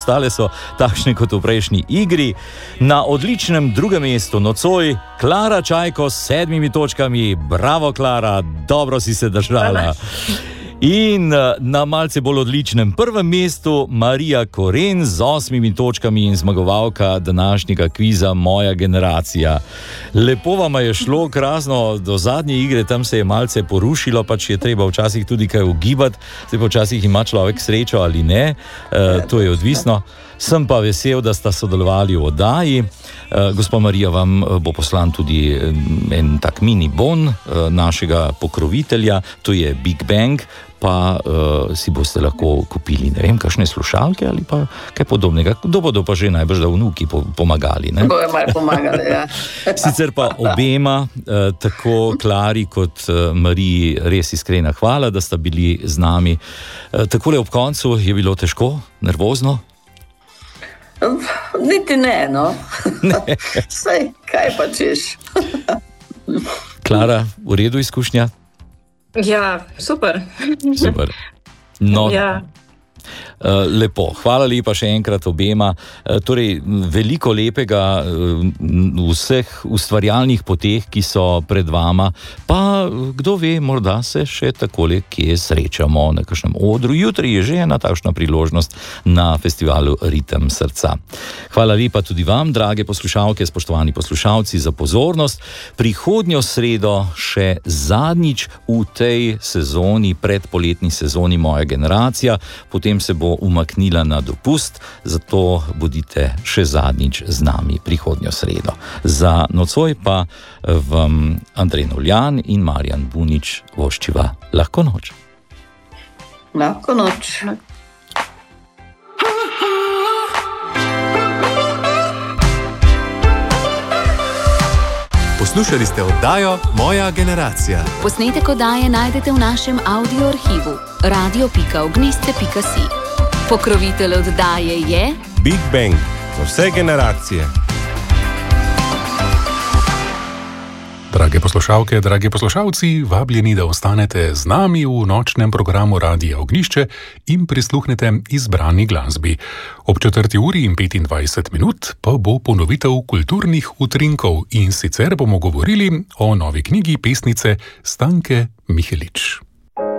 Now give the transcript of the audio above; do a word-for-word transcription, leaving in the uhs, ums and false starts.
ostale so takšne kot v prejšnji igri. Na odličnem drugem mestu nocoj Klara Čajko s sedmimi točkami. Bravo, Klara, dobro si se držala. In na malce bolj odličnem prvem mestu Marija Koren z osmimi točkami in zmagovalka današnjega kviza Moja generacija. Lepo vam je šlo, krasno, do zadnje igre, tam se je malce porušilo, pač je treba včasih tudi kaj ugibati, zdaj pa včasih ima človek srečo ali ne, e, to je odvisno. Sem pa vesel, da sta sodelovali v oddaji. E, gospa Marija, vam bo poslan tudi en tak mini bon e, našega pokrovitelja, to je Big Bang, pa uh, si boste lahko kupili, ne vem, kakšne slušalke ali pa kaj podobnega. Kdo bodo pa že najbrž, da vnuki pomagali, ne? Bojo malo pomagali, ja. Sicer pa obema, uh, tako Klari kot uh, Mariji, res iskrena hvala, da sta bili z nami. Uh, takole ob koncu je bilo težko, nervozno? Niti ne, no. Ne. Saj, kaj pa češ? Klara, v redu izkušnja? Ja, super. Super. No, ja. Lepo, hvala lepa še enkrat obema. Torej, veliko lepega v vseh ustvarjalnih poteh, ki so pred vama, pa kdo ve, morda se še takole kje srečamo na kakšnem odru. Jutri je že ena takšna priložnost na festivalu Ritem srca. Hvala lepa tudi vam, drage poslušalke, spoštovani poslušalci, za pozornost. Prihodnjo sredo še zadnjič v tej sezoni, predpoletni sezoni Moja generacija, potem se bo umaknila na dopust, zato bodite še zadnjič z nami prihodnjo sredo. Za nocoj pa vam Andrej Novljan in Marjan Bunič voščiva lahko noč. Lahko noč. Poslušali ste oddajo Moja generacija. Posnetek oddaje najdete v našem audio arhivu radio pika ognjišče pika si. Pokrovitelj oddaje je Big Bang za vse generacije. Drage poslušalke, dragi poslušalci, vabljeni, da ostanete z nami v nočnem programu Radia Ognjišče in prisluhnete izbrani glasbi. Ob četrti uri in petindvajset minut pa bo ponovitev kulturnih utrinkov in sicer bomo govorili o novi knjigi pesnice Stanke Mihelič.